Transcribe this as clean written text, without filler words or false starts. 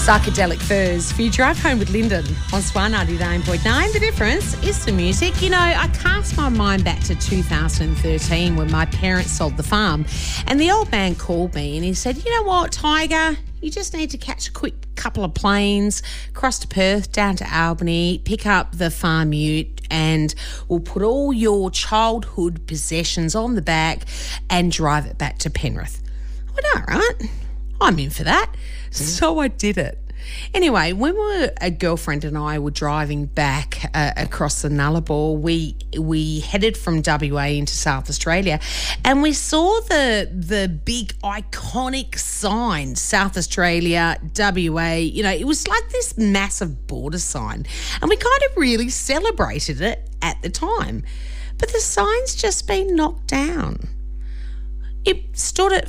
Psychedelic Furs for your drive home with Lyndon on Swan 99.9. The difference is the music. You know, I cast my mind back to 2013 when my parents sold the farm, and the old man called me and he said, you know what, Tiger, you just need to catch a quick couple of planes, cross to Perth, down to Albany, pick up the farm ute, and we'll put all your childhood possessions on the back and drive it back to Penrith. I went, all right, I'm in for that. So I did it. Anyway, when a girlfriend and I were driving back across the Nullarbor, we headed from WA into South Australia, and we saw the big iconic sign, South Australia, WA. You know, it was like this massive border sign, and we kind of really celebrated it at the time. But the sign's just been knocked down. It stood at